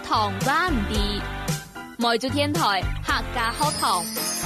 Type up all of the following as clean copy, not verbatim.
糖瓜唔ดี每週天台客家學堂。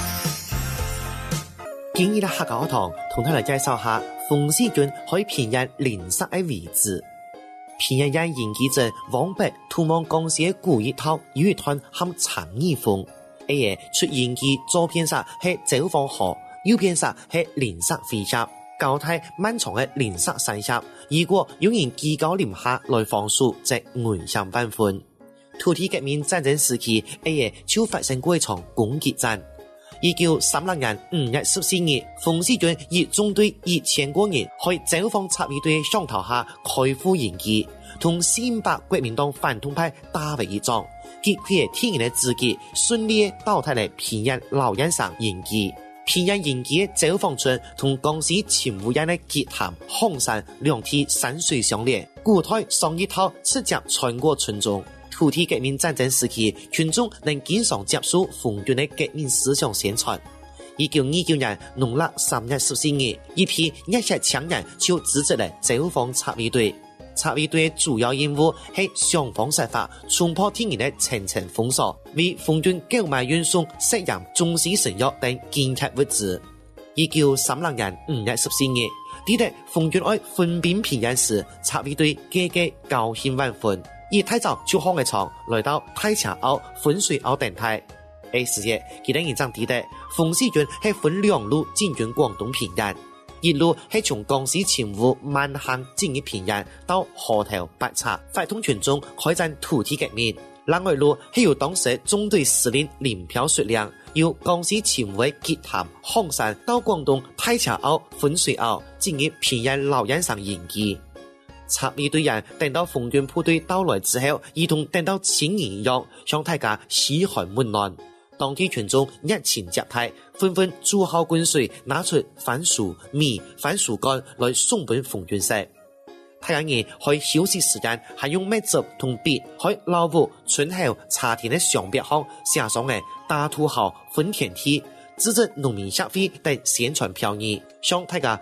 今日的客家學堂同大家介紹下馮世俊可以辨認臉色的位置。辨認人記者王伯圖望公司的古一套有一團含長耳風，出現記左邊上係走訪河，右邊上係臉色飛鴿，交替漫長的臉色散射。如果有人居高臨下來放數，則危險萬分。土地革命戰爭時期，就發生過一場攻擊戰。1936年5月14日，馮世俊以中隊1000多人喺走訪察備隊上頭下開赴演技，同400國民黨反動派打為一仗，擊潰天然的自己，順利倒退嚟平壤老人上演技。平壤演技的走訪村同江西秦武人的結潭、紅山兩地山水相連，古台上一套直接穿過村中。土地革命戰爭時期，群眾能經常接受馮俊的革命思想宣傳。1929年農曆3月14日，一批熱血青年就組織了走訪察備隊。察備隊主要任務係想方設法衝破天然的層層封鎖，為馮俊購買運送食鹽、中西成藥等建設物資。1936年5月14日，抵達馮俊愛分兵平壤時，察備隊個個高興萬分。一太早就放個床，來到太赤坳、粉水坳等台。時日，佢哋現場抵達，馮世俊係分兩路進軍廣東平壤，一路係從江西秦武慢行進入平壤到河頭白茶，發動群眾開戰土地革命；另外一路係由當時中隊司令林彪率領，由江西秦武嘅結潭、紅山到廣東太赤坳、粉水坳進入平壤老人上演技。察備隊人等到馮俊部隊到來之後，如同等到親人一樣，向大家噓寒問暖。當地群眾熱情接待，紛紛煮好滾水，拿出番薯、米、番薯乾來送俾馮俊食。太陽爺喺休息時間，還用墨汁同筆喺老屋、村後、茶田的牆壁上寫上嘅大土豪分田地、資助農民消費等宣傳標語，向大家